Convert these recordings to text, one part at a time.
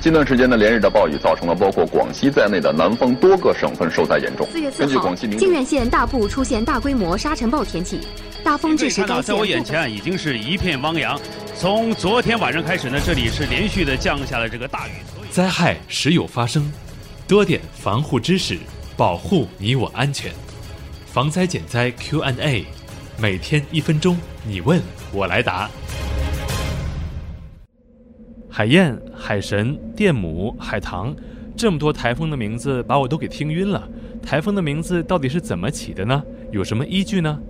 近段时间的连日的暴雨造成了包括广西在内的南方多个省份受灾严重。 4月4号，靖远县大部出现大规模沙尘暴天气，大风致使该县。 在我眼前已经是一片汪洋。从昨天晚上开始呢，这里是连续的降下了这个大雨。 灾害时有发生，多点防护知识，保护你我安全。防灾减灾 Q&A， 每天1分钟，你问我来答。海燕、海神、电母、海棠，这么多台风的名字把我都给听晕了。台风的名字到底是怎么起的呢？有什么依据呢？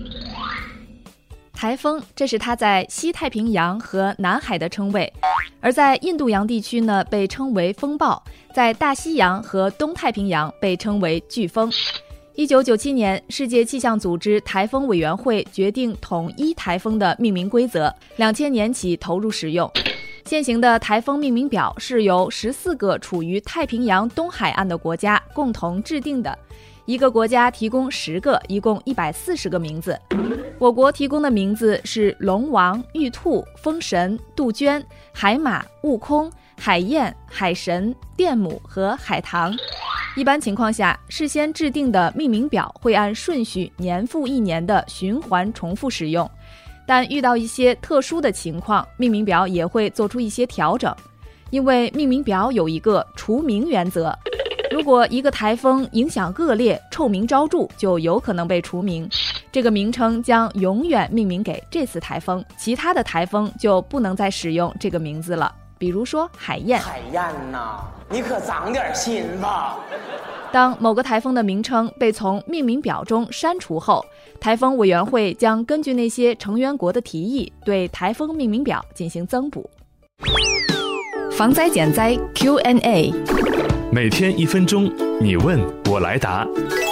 台风，这是它在西太平洋和南海的称谓，而在印度洋地区呢，被称为风暴；在大西洋和东太平洋被称为飓风。1997年，世界气象组织台风委员会决定统一台风的命名规则，2000年起投入使用。现行的台风命名表是由14个处于太平洋东海岸的国家共同制定的，一个国家提供10个，一共140个名字。我国提供的名字是龙王、玉兔、风神、杜鹃、海马、悟空、海燕、海神、电母和海棠。一般情况下，事先制定的命名表会按顺序年复一年的循环重复使用，但遇到一些特殊的情况，命名表也会做出一些调整。因为命名表有一个除名原则，如果一个台风影响恶劣、臭名昭著，就有可能被除名，这个名称将永远命名给这次台风，其他的台风就不能再使用这个名字了。比如说海燕。 海燕呐，你可长点心吧。 当某个台风的名称被从命名表中删除后，台风委员会将根据那些成员国的提议，对台风命名表进行增补。防灾减灾 Q&A， 每天1分钟，你问我来答。